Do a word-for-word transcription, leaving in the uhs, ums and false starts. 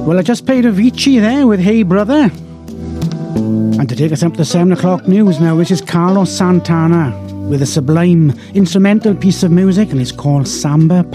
Well, I just played Avicii there with Hey Brother. And to take us up to seven o'clock news now, this is Carlos Santana with a sublime instrumental piece of music, and it's called Samba